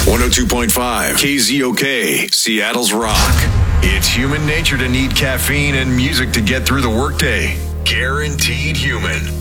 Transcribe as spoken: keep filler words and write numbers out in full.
one oh two point five K Z O K, Seattle's Rock. It's human nature to need caffeine and music to get through the workday. Guaranteed Human.